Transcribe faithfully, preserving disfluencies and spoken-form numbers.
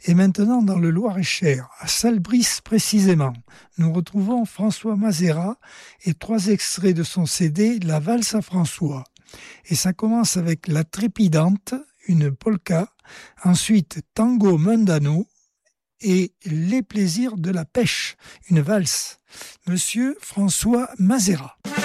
Et maintenant, dans le Loir-et-Cher, à Salbris précisément, nous retrouvons François Mazera et trois extraits de son C D « La valse à François ». Et ça commence avec La Trépidante, une polka, ensuite Tango Mundano et Les plaisirs de la pêche, une valse. Monsieur François Mazera.